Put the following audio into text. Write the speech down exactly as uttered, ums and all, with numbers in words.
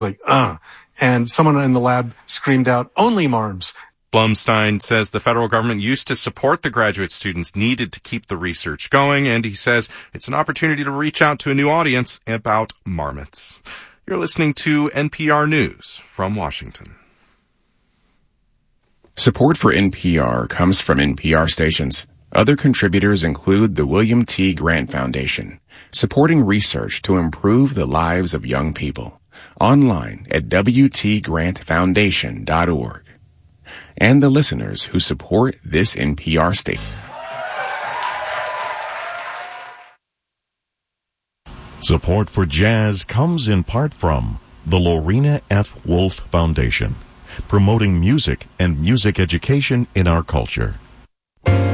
like, uh, and someone in the lab screamed out, only MARMS. Blumstein says the federal government used to support the graduate students needed to keep the research going, and he says it's an opportunity to reach out to a new audience about marmots. You're listening to N P R News from Washington. Support for N P R comes from N P R stations. Other contributors include the William T. Grant Foundation, supporting research to improve the lives of young people. Online at w t grant foundation dot org. And the listeners who support this N P R station. Support for jazz comes in part from the Lorena F. Wolf Foundation, promoting music and music education in our culture.